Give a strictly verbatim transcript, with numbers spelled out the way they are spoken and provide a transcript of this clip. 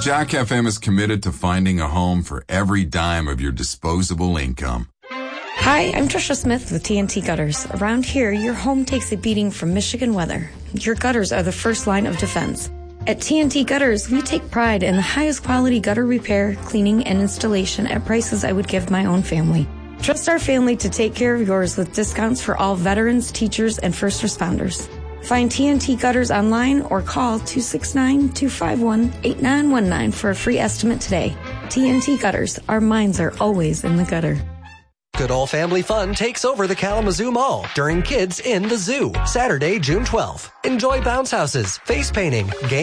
Jack F M is committed to finding a home for every dime of your disposable income. Hi, I'm Trisha Smith with T N T Gutters. Around here, your home takes a beating from Michigan weather. Your gutters are the first line of defense. At T N T Gutters, we take pride in the highest quality gutter repair, cleaning, and installation at prices I would give my own family. Trust our family to take care of yours with discounts for all veterans, teachers, and first responders. Find T N T Gutters online or call two six nine, two five one, eight nine one nine for a free estimate today. T N T Gutters, our minds are always in the gutter. Good old family fun takes over the Kalamazoo Mall during Kids in the Zoo, Saturday, June twelfth. Enjoy bounce houses, face painting, games,